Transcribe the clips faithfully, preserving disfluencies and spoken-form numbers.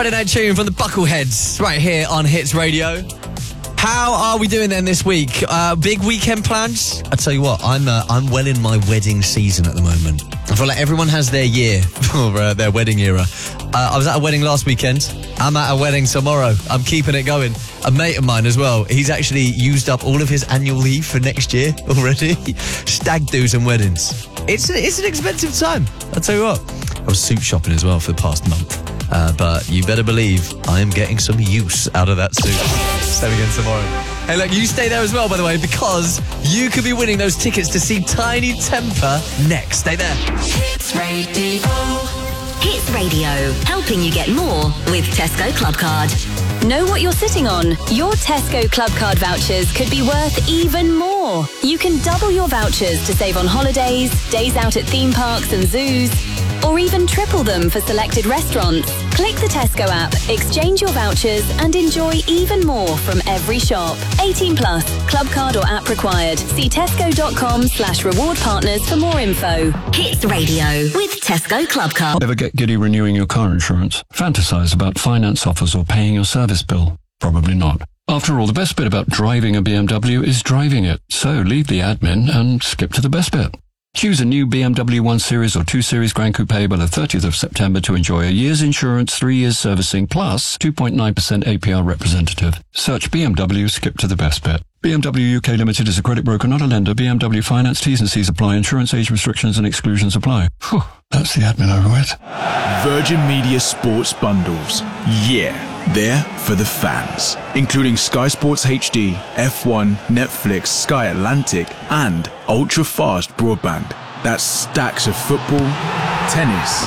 Friday night tune from the Buckleheads right here on Hits Radio. How are we doing then this week? Uh, big weekend plans? I tell you what, I'm uh, I'm well in my wedding season at the moment. I feel like everyone has their year for uh, their wedding era. Uh, I was at a wedding last weekend. I'm at a wedding tomorrow. I'm keeping it going. A mate of mine as well. He's actually used up all of his annual leave for next year already. Stag do's and weddings. It's a, it's an expensive time. I'll tell you what. I was suit shopping as well for the past month. Uh, but you better believe I am getting some use out of that suit. Same again tomorrow. Hey, look, you stay there as well, by the way, because you could be winning those tickets to see Tiny Temper next. Stay there. Hits Radio. Hits Radio, helping you get more with Tesco Club Card. Know what you're sitting on? Your Tesco Club Card vouchers could be worth even more. You can double your vouchers to save on holidays, days out at theme parks and zoos, or even triple them for selected restaurants. Click the Tesco app, exchange your vouchers, and enjoy even more from every shop. eighteen plus, club card or app required. See tesco.com slash reward partners for more info. Hits Radio with Tesco Club Card. Ever get giddy renewing your car insurance? Fantasize about finance offers or paying your service bill? Probably not. After all, the best bit about driving a B M W is driving it. So leave the admin and skip to the best bit. Choose a new B M W one Series or two Series Grand Coupe by the thirtieth of September to enjoy a year's insurance, three years servicing, plus two point nine percent A P R representative. Search B M W, skip to the best bit. B M W U K Limited is a credit broker, not a lender. B M W Finance, T's and C's apply. Insurance age restrictions and exclusions apply. Whew, that's the admin over with. Virgin Media Sports Bundles. Yeah, they're for the fans. Including Sky Sports H D, F one, Netflix, Sky Atlantic, and ultra-fast broadband. That's stacks of football, tennis,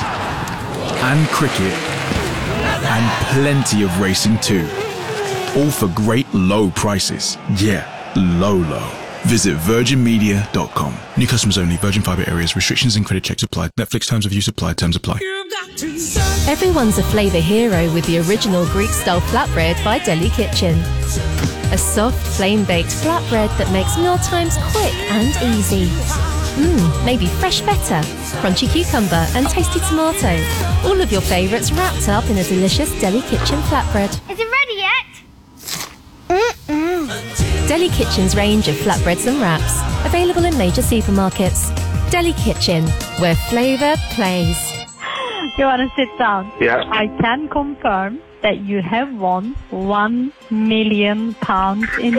and cricket, and plenty of racing too. All for great low prices. Yeah, low, low. Visit virgin media dot com. New customers only. Virgin Fibre areas. Restrictions and credit checks apply. Netflix terms of use apply. Terms apply. Everyone's a flavour hero with the original Greek-style flatbread by Deli Kitchen. A soft, flame-baked flatbread that makes mealtimes quick and easy. Mmm, maybe fresh feta, crunchy cucumber and tasty tomato. All of your favourites wrapped up in a delicious Deli Kitchen flatbread. Is it ready yet? Mm-mm. Deli Kitchen's range of flatbreads and wraps, available in major supermarkets. Deli Kitchen, where flavour plays. You want to sit down? Yeah. I can confirm that you have won one million pounds indeed.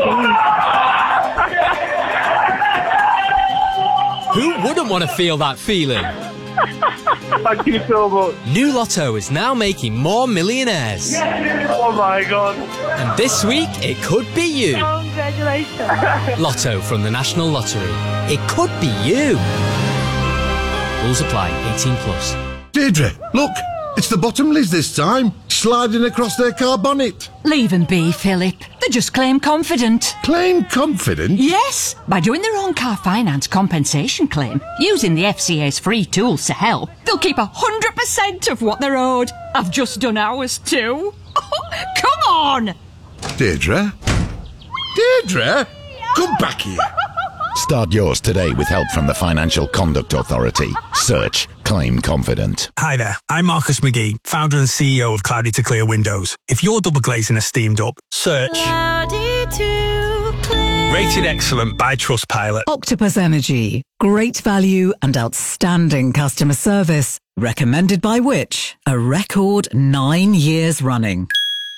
Who wouldn't want to feel that feeling? Thank you so much. New Lotto is now making more millionaires. Yes. Oh my God. And this week, it could be you. Congratulations. Lotto from the National Lottery. It could be you. Rules apply. eighteen plus. Deirdre, look, it's the Bottomleys this time, sliding across their car bonnet. Leave them be, Philip. They just claim confident. Claim confident? Yes, by doing their own car finance compensation claim, using the F C A's free tools to help, they'll keep one hundred percent of what they're owed. I've just done ours too. Come on! Deirdre? Deirdre? Come back here. Start yours today with help from the Financial Conduct Authority. Search Claim Confident. Hi there, I'm Marcus McGee, founder and C E O of Cloudy to Clear Windows. If you're double glazing a steamed up, search Cloudy to Clear. Rated Excellent by Trustpilot. Octopus Energy. Great value and outstanding customer service. Recommended by which? A record nine years running.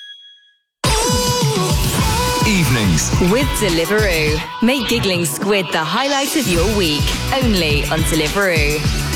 Evenings with Deliveroo. Make giggling squid the highlight of your week. Only on Deliveroo.